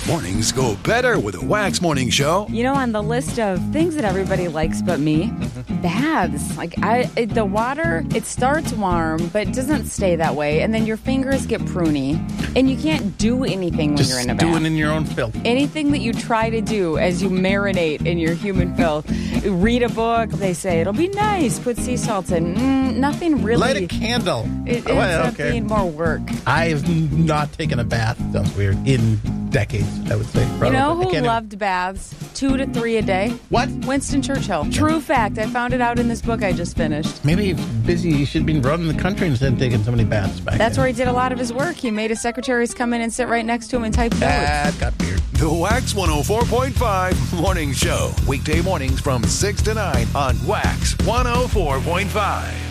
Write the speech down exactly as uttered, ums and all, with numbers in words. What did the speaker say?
Mornings go better with a Wax Morning Show. You know, on the list of things that everybody likes but me, baths. Like, I, it, the water, it starts warm, but it doesn't stay that way. And then your fingers get pruny, and you can't do anything when Just you're in a bath. doing in your own filth. Anything that you try to do as you marinate in your human filth. Read a book. They say, it'll be nice. Put sea salt in. Mm, nothing really. Light a candle. It, Oh, ends up okay. being more work. I've not taken a bath. Sounds weird. In decades, I would say. Probably. You know I who can't loved baths? Two to three a day? What? Winston Churchill. True fact. I found it out in this book I just finished. Maybe he's busy. He should be running the country instead of taking so many baths back That's then. where he did a lot of his work. He made his secretaries come in and sit right next to him and type notes. That got weird. The Wax one oh four point five Morning Show. Weekday mornings from six to nine on Wax one oh four point five.